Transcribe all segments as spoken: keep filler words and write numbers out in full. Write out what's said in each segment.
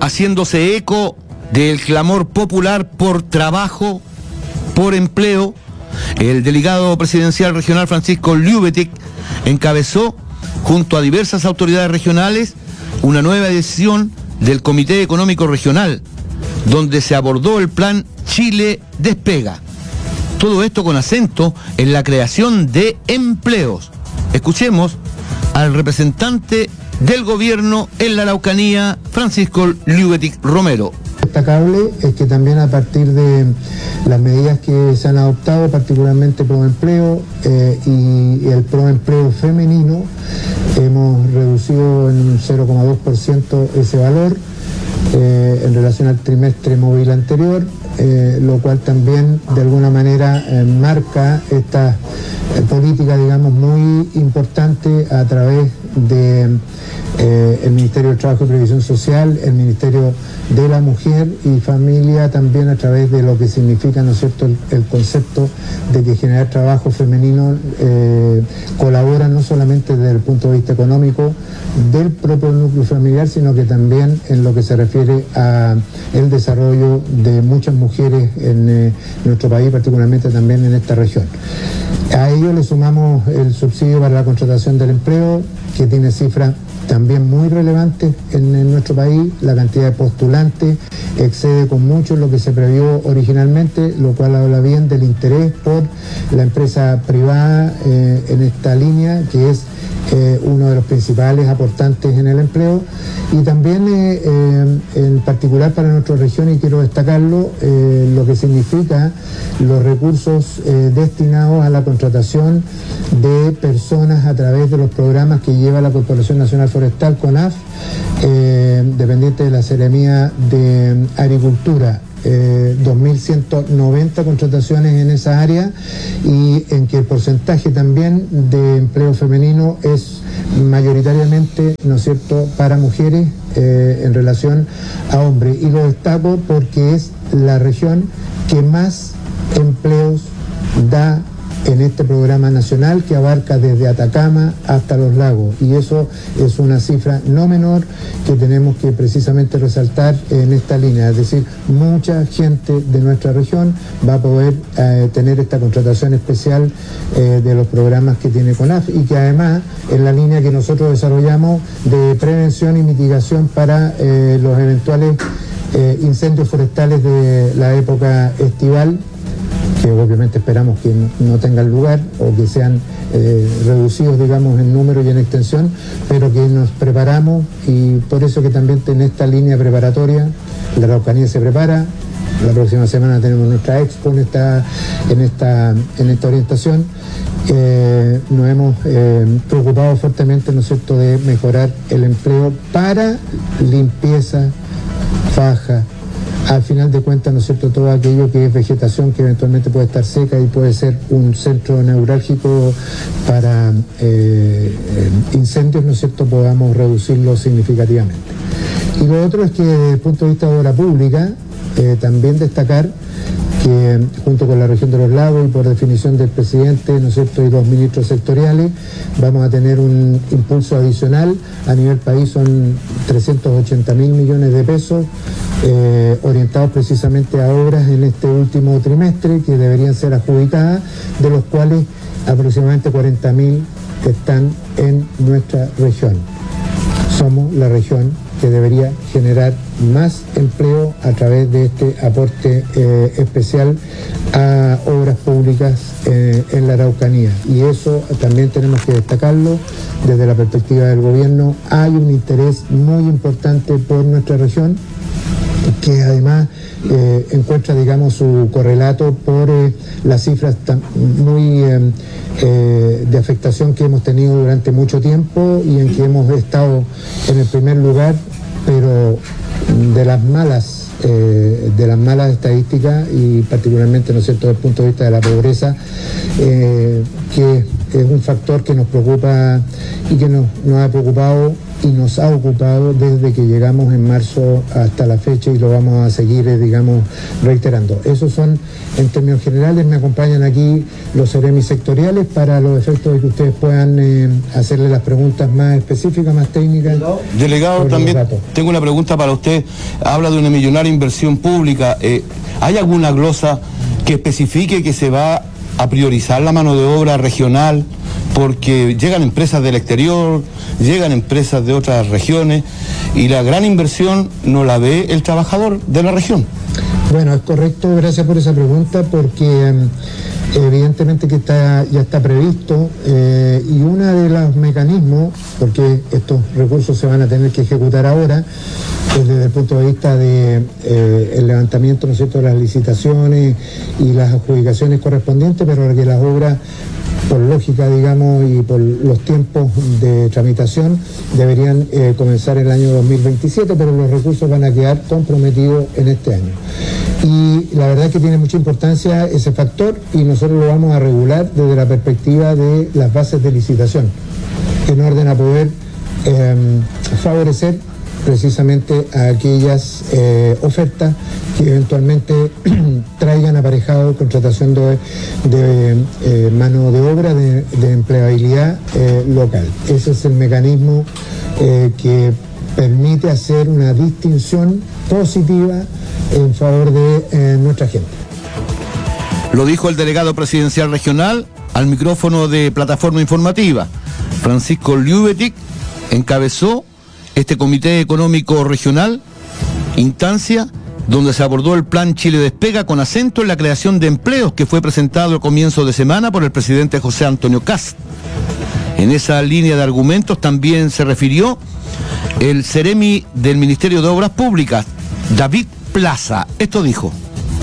haciéndose eco del clamor popular por trabajo, por empleo, el delegado presidencial regional Francisco Liubetic encabezó, junto a diversas autoridades regionales, una nueva edición del Comité Económico Regional, donde se abordó el plan Chile Despega. Todo esto con acento en la creación de empleos. Escuchemos al representante del gobierno en la Araucanía, Francisco Liubetic Romero. Destacable es que también a partir de las medidas que se han adoptado, particularmente Proempleo eh, y el Proempleo femenino, hemos reducido en un cero coma dos por ciento ese valor eh, en relación al trimestre móvil anterior, eh, lo cual también de alguna manera eh, marca esta eh, política, digamos, muy importante a través de eh, el Ministerio de Trabajo y Previsión Social, el Ministerio de la Mujer y Familia, también a través de lo que significa, ¿no es cierto?, el, el concepto de que generar trabajo femenino eh, colabora no solamente desde el punto de vista económico del propio núcleo familiar, sino que también en lo que se refiere a el desarrollo de muchas mujeres en eh, nuestro país, particularmente también en esta región. A ello le sumamos el subsidio para la contratación del empleo, que tiene cifras también muy relevantes en, en nuestro país. La cantidad de postulantes excede con mucho lo que se previó originalmente, lo cual habla bien del interés por la empresa privada eh, en esta línea, que es eh, uno de los principales aportantes en el empleo, y también eh, eh, en particular para nuestra región, y quiero destacarlo, eh, lo que significa los recursos eh, destinados a la contratación de personas a través de los programas que lleva la Corporación Nacional Forestal, CONAF, eh, dependiente de la Seremía de Agricultura. Eh, dos mil ciento noventa contrataciones en esa área, y en que el porcentaje también de empleo femenino es mayoritariamente, ¿no es cierto?, para mujeres eh, en relación a hombres. Y lo destaco porque es la región que más empleos da en este programa nacional, que abarca desde Atacama hasta los lagos, y eso es una cifra no menor que tenemos que precisamente resaltar en esta línea. Es decir, mucha gente de nuestra región va a poder eh, tener esta contratación especial eh, de los programas que tiene CONAF, y que además en la línea que nosotros desarrollamos de prevención y mitigación para eh, los eventuales eh, incendios forestales de la época estival, que obviamente esperamos que no tengan lugar o que sean eh, reducidos, digamos, en número y en extensión, pero que nos preparamos, y por eso que también en esta línea preparatoria la Araucanía se prepara. La próxima semana tenemos nuestra expo en esta, en esta, en esta orientación. Eh, nos hemos eh, preocupado fuertemente, ¿no es cierto?, de mejorar el empleo para limpieza, faja, al final de cuentas, ¿no es cierto?, todo aquello que es vegetación que eventualmente puede estar seca y puede ser un centro neurálgico para eh, incendios, ¿no es cierto?, podamos reducirlo significativamente. Y lo otro es que desde el punto de vista de obra pública, eh, también destacar que junto con la región de los lagos y por definición del presidente, ¿no es cierto?, y los ministros sectoriales, vamos a tener un impulso adicional. A nivel país son trescientos ochenta mil millones de pesos eh, orientados precisamente a obras en este último trimestre que deberían ser adjudicadas, de los cuales aproximadamente cuarenta mil están en nuestra región. Somos la región que debería generar más empleo a través de este aporte eh, especial a obras públicas eh, en la Araucanía. Y eso también tenemos que destacarlo desde la perspectiva del gobierno. Hay un interés muy importante por nuestra región, que además eh, encuentra, digamos, su correlato por eh, las cifras tan, muy eh, eh, de afectación que hemos tenido durante mucho tiempo, y en que hemos estado en el primer lugar, pero de las malas eh, de las malas estadísticas, y particularmente, ¿no es cierto?, desde el punto de vista de la pobreza, eh, que es un factor que nos preocupa y que nos, nos ha preocupado y nos ha ocupado desde que llegamos en marzo hasta la fecha y lo vamos a seguir, eh, digamos, reiterando. Esos son, en términos generales, me acompañan aquí los seremis sectoriales para los efectos de que ustedes puedan eh, hacerle las preguntas más específicas, más técnicas. Delegado, también tengo una pregunta para usted. Habla de una millonaria inversión pública. Eh, ¿Hay alguna glosa que especifique que se va a priorizar la mano de obra regional? Porque llegan empresas del exterior, llegan empresas de otras regiones y la gran inversión no la ve el trabajador de la región. Bueno, es correcto, gracias por esa pregunta, porque eh, evidentemente que está, ya está previsto eh, y uno de los mecanismos, porque estos recursos se van a tener que ejecutar ahora, pues desde el punto de vista del de, eh, levantamiento, ¿no es cierto?, de las licitaciones y las adjudicaciones correspondientes, pero que las obras, por lógica, digamos, y por los tiempos de tramitación, deberían eh, comenzar el año dos mil veintisiete, pero los recursos van a quedar comprometidos en este año. Y la verdad es que tiene mucha importancia ese factor y nosotros lo vamos a regular desde la perspectiva de las bases de licitación, en orden a poder eh, favorecer precisamente a aquellas eh, ofertas que eventualmente traigan aparejado contratación de, de eh, mano de obra, de, de empleabilidad eh, local. Ese es el mecanismo eh, que permite hacer una distinción positiva en favor de eh, nuestra gente. Lo dijo el delegado presidencial regional al micrófono de Plataforma Informativa. Francisco Liubetic encabezó este Comité Económico Regional, instancia donde se abordó el Plan Chile Despega con acento en la creación de empleos que fue presentado al comienzo de semana por el presidente José Antonio Kast. En esa línea de argumentos también se refirió el seremi del Ministerio de Obras Públicas, David Plaza. Esto dijo.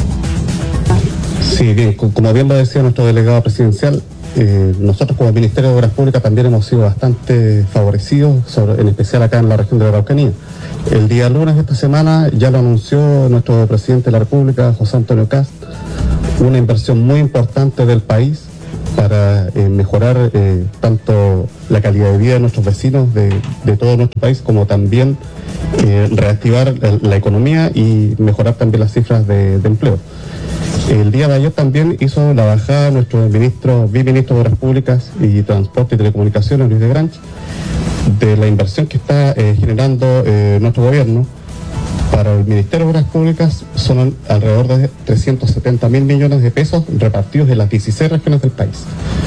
Sí, bien, como bien lo decía nuestro delegado presidencial, Eh, nosotros como Ministerio de Obras Públicas también hemos sido bastante favorecidos, sobre, en especial acá en la región de la Araucanía. El día lunes de esta semana ya lo anunció nuestro presidente de la República, José Antonio Kast, una inversión muy importante del país para eh, mejorar eh, tanto la calidad de vida de nuestros vecinos de, de todo nuestro país, como también eh, reactivar la, la economía y mejorar también las cifras de, de empleo. El día de ayer también hizo la bajada nuestro ministro, biministro de Obras Públicas y Transporte y Telecomunicaciones, Luis de Granch, de la inversión que está eh, generando eh, nuestro gobierno. Para el Ministerio de Obras Públicas son alrededor de trescientos setenta mil millones de pesos repartidos en las dieciséis regiones del país.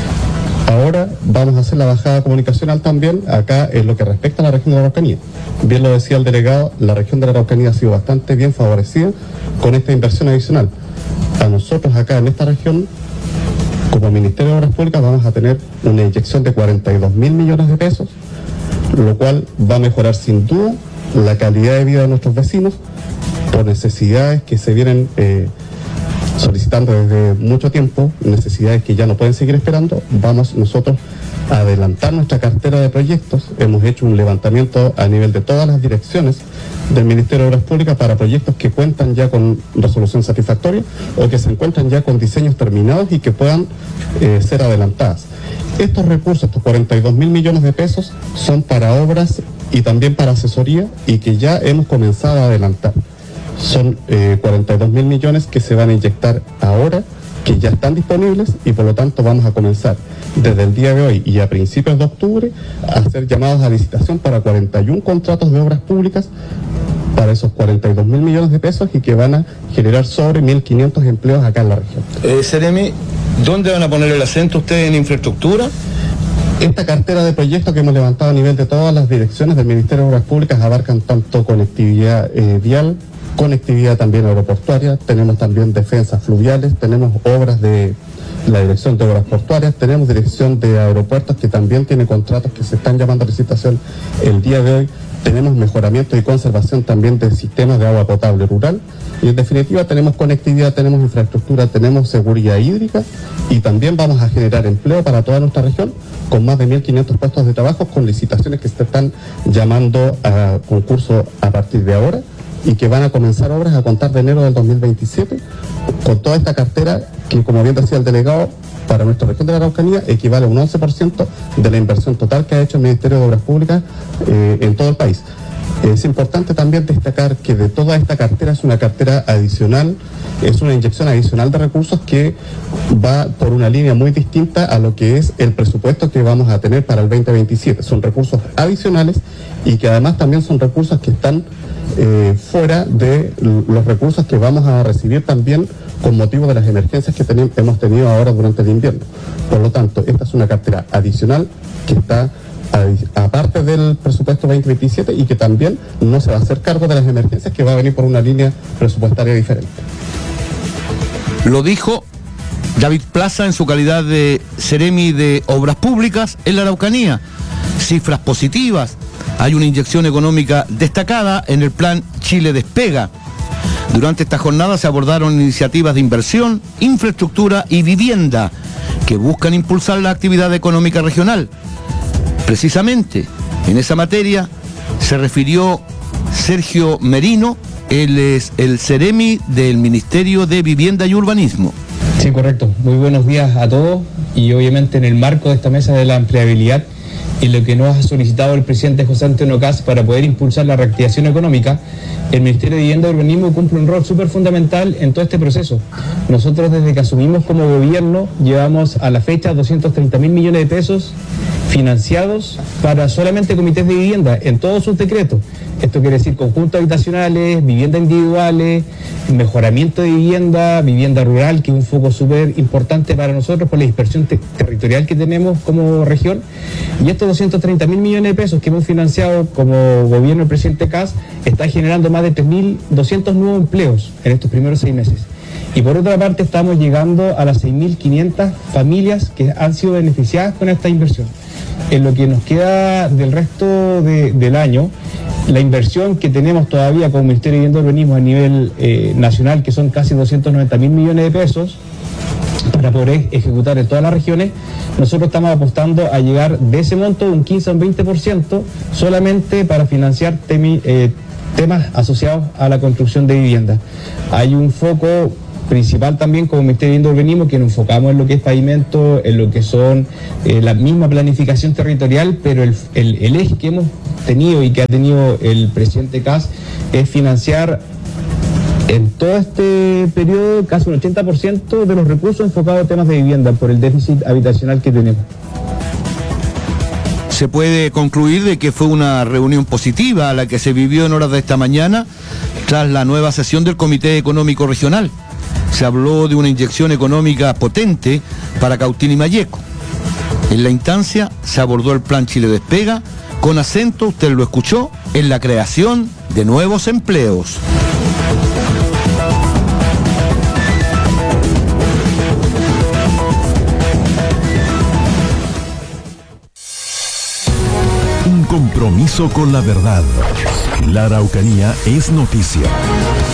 Ahora vamos a hacer la bajada comunicacional también acá en lo que respecta a la región de la Araucanía. Bien lo decía el delegado, la región de la Araucanía ha sido bastante bien favorecida con esta inversión adicional. A nosotros acá en esta región, como Ministerio de Obras Públicas, vamos a tener una inyección de cuarenta y dos mil millones de pesos, lo cual va a mejorar sin duda la calidad de vida de nuestros vecinos por necesidades que se vienen eh, solicitando desde mucho tiempo, necesidades que ya no pueden seguir esperando. Vamos nosotros a adelantar nuestra cartera de proyectos. Hemos hecho un levantamiento a nivel de todas las direcciones del Ministerio de Obras Públicas para proyectos que cuentan ya con resolución satisfactoria o que se encuentran ya con diseños terminados y que puedan eh, ser adelantadas. Estos recursos, estos cuarenta y dos mil millones de pesos, son para obras y también para asesoría y que ya hemos comenzado a adelantar. Son eh, cuarenta y dos mil millones que se van a inyectar ahora, que ya están disponibles y por lo tanto vamos a comenzar desde el día de hoy y a principios de octubre a hacer llamados a licitación para cuarenta y uno contratos de obras públicas para esos cuarenta y dos mil millones de pesos y que van a generar sobre mil quinientos empleos acá en la región. Eh, Seremi, ¿dónde van a poner el acento ustedes en infraestructura? Esta cartera de proyectos que hemos levantado a nivel de todas las direcciones del Ministerio de Obras Públicas abarcan tanto conectividad eh, vial, conectividad también aeroportuaria, tenemos también defensas fluviales, tenemos obras de la Dirección de Obras Portuarias, tenemos Dirección de Aeropuertos que también tiene contratos que se están llamando a licitación el día de hoy, tenemos mejoramiento y conservación también de sistemas de agua potable rural y en definitiva tenemos conectividad, tenemos infraestructura, tenemos seguridad hídrica y también vamos a generar empleo para toda nuestra región con más de mil quinientos puestos de trabajo con licitaciones que se están llamando a concurso a partir de ahora y que van a comenzar obras a contar de enero del dos mil veintisiete con toda esta cartera que, como bien decía el delegado, para nuestra región de la Araucanía equivale a un once por ciento de la inversión total que ha hecho el Ministerio de Obras Públicas eh, en todo el país. Es importante también destacar que de toda esta cartera es una cartera adicional, es una inyección adicional de recursos que va por una línea muy distinta a lo que es el presupuesto que vamos a tener para el veinte veintisiete. Son recursos adicionales y que además también son recursos que están eh, fuera de los recursos que vamos a recibir también con motivo de las emergencias que ten- hemos tenido ahora durante el invierno. Por lo tanto, esta es una cartera adicional que está aparte del presupuesto veinte veintisiete y que también no se va a hacer cargo de las emergencias, que va a venir por una línea presupuestaria diferente. Lo dijo David Plaza en su calidad de Seremi de Obras Públicas en la Araucanía. Cifras positivas. Hay una inyección económica destacada en el plan Chile Despega. Durante esta jornada se abordaron iniciativas de inversión, infraestructura y vivienda que buscan impulsar la actividad económica regional. Precisamente en esa materia se refirió Sergio Merino, él es el Seremi del Ministerio de Vivienda y Urbanismo. Sí, correcto. Muy buenos días a todos y obviamente en el marco de esta mesa de la empleabilidad y lo que nos ha solicitado el presidente José Antonio Kast para poder impulsar la reactivación económica, el Ministerio de Vivienda y Urbanismo cumple un rol súper fundamental en todo este proceso. Nosotros desde que asumimos como gobierno llevamos a la fecha doscientos treinta mil millones de pesos financiados para solamente comités de vivienda en todos sus decretos. Esto quiere decir conjuntos habitacionales, viviendas individuales, mejoramiento de vivienda, vivienda rural, que es un foco súper importante para nosotros por la dispersión te- territorial que tenemos como región. Y estos doscientos treinta mil millones de pesos que hemos financiado como gobierno del presidente Kast está generando más de tres mil doscientos nuevos empleos en estos primeros seis meses. Y por otra parte estamos llegando a las seis mil quinientas familias que han sido beneficiadas con esta inversión. En lo que nos queda del resto de, del año, la inversión que tenemos todavía como Ministerio de Vivienda y Urbanismo a nivel eh, nacional, que son casi doscientos noventa mil millones de pesos, para poder ejecutar en todas las regiones, nosotros estamos apostando a llegar de ese monto un quince a un veinte por ciento solamente para financiar temi, eh, temas asociados a la construcción de vivienda. Hay un foco principal también como Ministerio de Vivienda y Urbanismo, que nos enfocamos en lo que es pavimento, en lo que son eh, la misma planificación territorial, pero el, el, el eje que hemos tenido y que ha tenido el presidente Kast es financiar en todo este periodo casi un ochenta por ciento de los recursos enfocados a temas de vivienda por el déficit habitacional que tenemos. Se puede concluir de que fue una reunión positiva a la que se vivió en horas de esta mañana tras la nueva sesión del Comité Económico Regional. Se habló de una inyección económica potente para Cautín y Malleco. En la instancia se abordó el plan Chile Despega con acento, usted lo escuchó, en la creación de nuevos empleos. Un compromiso con la verdad. La Araucanía es noticia.